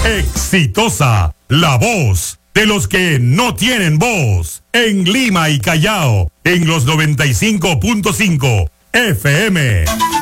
Exitosa, la voz de los que no tienen voz. En Lima y Callao, en los 95.5 FM.